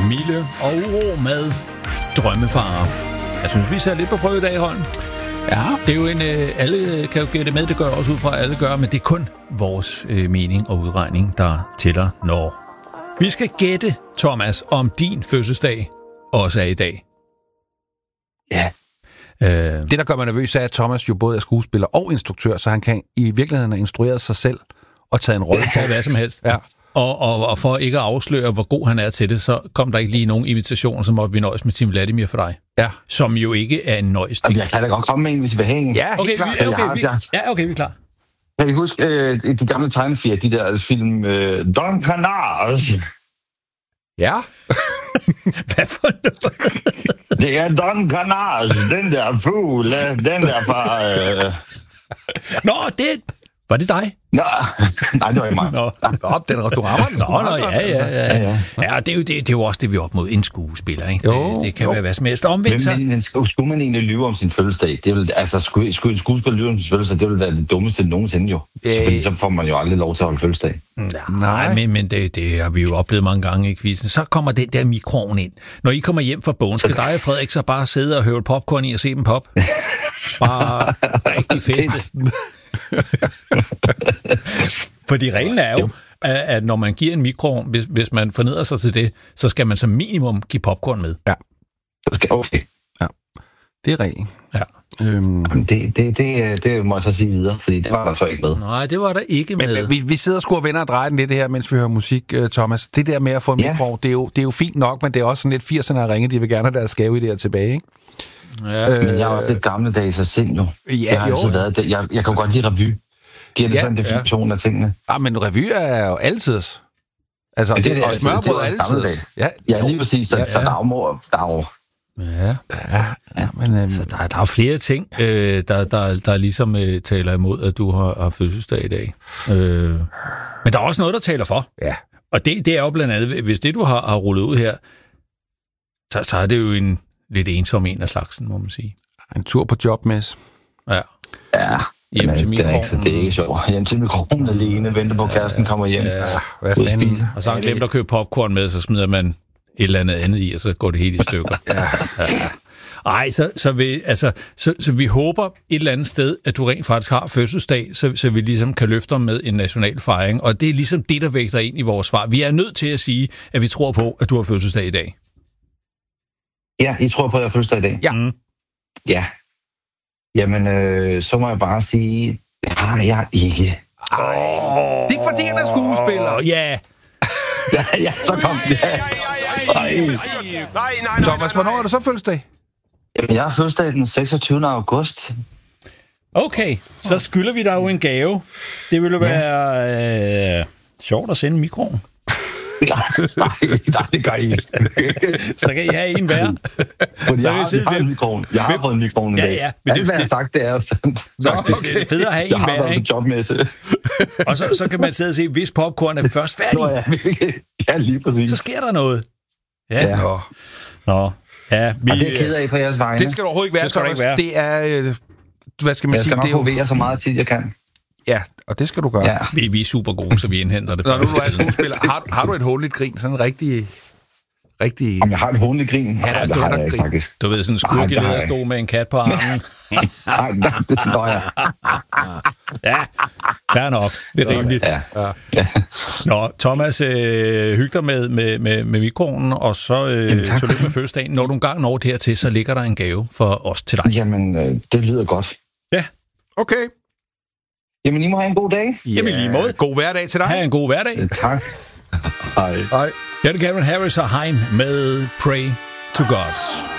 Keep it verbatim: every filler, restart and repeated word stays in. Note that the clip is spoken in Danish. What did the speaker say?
Mille og Uro med Drømmefarer. Jeg synes, vi ser lidt på prøve i dag, Holm. Ja. Det er jo en... Øh, alle kan jo gætte med, det gør også ud fra, at alle gør, men det er kun vores øh, mening og udregning, der tæller når. Vi skal gætte, Thomas, om din fødselsdag også er i dag. Ja. Øh. Det, der gør mig nervøs, er, at Thomas jo både er skuespiller og instruktør, så han kan i virkeligheden have instrueret sig selv og taget en rolle på hvad som helst. Ja. Og, og, og for ikke at afsløre, hvor god han er til det, så kom der ikke lige nogen invitationer, som måtte vi nøjes med Tim Vladimir for dig. Ja. Som jo ikke er en nøjes ting. Jeg kan da godt komme med en, hvis vi vil have en. Ja, okay, klar. vi, okay, vi, ja, okay, vi er klar. Kan I huske øh, de gamle tegnefilm, de der film øh, Don Canars? Ja. Hvad for noget? Det er Don Canars, den der fugl, den der fra... Øh... Nå, det... Var det dig? Nå, nej, det var ikke mig. Nå, Nå den, du rammer den. Nå, nå, ja, ja, ja. ja, ja det, er jo, det, det er jo også det, vi er op mod en skuespiller, ikke? Jo, det, det kan jo. være hvad som helst. Omvendt så... Men, men skulle man egentlig lyve om sin fødselsdag? Det vil, altså, skulle, skulle en skuespiller lyve om sin fødselsdag, det ville være det dummeste nogensinde jo. Øh. Fordi så får man jo aldrig lov til at holde fødselsdag. Nej, Nej. men, men det, det har vi jo oplevet mange gange i quizzen. Så kommer den der mikroen ind. Når I kommer hjem fra bogen, skal dig og Frederik så bare sidde og høvle popcorn i og se dem pop? Bare rigtig feste. Fordi reglen er jo, at, at når man giver en mikroovn, hvis, hvis man forneder sig til det, så skal man som minimum give popcorn med. Ja. Okay. Ja. Det er reglen. Ja. Øhm. Det, det, det, det må jeg så sige videre, fordi det var der så ikke med. Nej, det var der ikke med. Men, vi, vi sidder sgu og vender og drejer den lidt her, mens vi hører musik, Thomas. Det der med at få en ja. mikroovn, det er, jo, det er jo fint nok, men det er også sådan lidt firserne at ringe, de vil gerne have deres skave i det her tilbage, ikke? Ja. Øh, men jeg er også lidt gammeldags af sind jo. Ja, jeg har jo. altid været det. Jeg, jeg kan godt lide revy. Giver det ja, sådan en definition ja. af tingene? Ja, men revy er jo altid. Altså, det, det, det, og smørbrød er altid. Ja, ja, lige præcis. Så, ja, ja. så der er mor, der er jo... Ja, ja, ja, men øhm, så der, der er flere ting, øh, der, der, der ligesom øh, taler imod, at du har, har fødselsdag i dag. Øh, men der er også noget, der taler for. Ja. Og det, det er jo blandt andet, hvis det, du har, har rullet ud her, så, så er det jo en lidt ensom en af slagsen, må man sige. En tur på jobmess. Ja. Ja. Hjem til det, er ikke, det er ikke sjovt. Hjem til mikrofonen alene, venter på, at kæresten kommer hjem. Ja, hvad fanden? Og så har han glemt at købe popcorn med, så smider man et eller andet andet i, og så går det helt i stykker. Ja. Ja. Ej, så, så, vi, altså, så, så vi håber et eller andet sted, at du rent faktisk har fødselsdag, så, så vi ligesom kan løfte dig med en national fejring. Og det er ligesom det, der vægter ind i vores svar. Vi er nødt til at sige, at vi tror på, at du har fødselsdag i dag. Ja, I tror på, at jeg har fødselsdag i dag? Ja. Mm. Ja. Jamen, øh, så må jeg bare sige, det har jeg ikke. Ej. Det er fordi, han er skuespiller. Oh, yeah. ja, ja, så kom det. Ja. Nej, nej, nej. Thomas, hvornår er det så fødselsdag? Jamen, jeg har fødselsdag den seksogtyvende august. Okay, så skylder vi dig jo en gave. Det ville være øh, sjovt at sende mikroen. nej, nej, det gør I ikke. Så kan I have en hver. Fordi jeg, har, jeg har en mikroen. Jeg har fået en mikroen i ja, dag. ja, men Alt, det, hvad jeg har sagt, det er jo sådan. Nå, okay. Det er fedt at have en hver, ikke? Jobmesse. Og så, så kan man sidde og se, hvis popcorn er først færdig. Nå, ja, ja, lige præcis. Så sker der noget. Ja. ja. Nå. Nå. Ja, vi, og det er ked af på jeres vegne. Det skal du overhovedet ikke være, det skal Thomas. Ikke være. Det er, øh, hvad skal man jeg sige? Jeg skal nok det hovere så meget tid, jeg kan. Ja, og det skal du gøre. Ja. Vi, vi er super gode, så vi indhenter det. Når du er skuespiller, har, har du et håndligt grin? Sådan en rigtig... rigtig... Om jeg har et håndligt grin? Ja, ja det har jeg ikke, faktisk. Du ved, sådan en skurk i lederstol med en kat på armen. Nej, det gør jeg. Ja, fair nok. Det er rimeligt. Ja. Ja. Nå, Thomas, øh, hyg dig med, med, med, med mikronen, og så øh, tillykke med fødselsdagen. Når du engang når det hertil, så ligger der en gave for os til dig. Jamen, øh, det lyder godt. Ja. Okay. Jamen, I må have en god dag. Ja. Jamen, lige måde. God hverdag til dig. Ha' en god hverdag. Ja, tak. Hej. Hej. Jeg er Calvin Harris og Hein med Pray to God.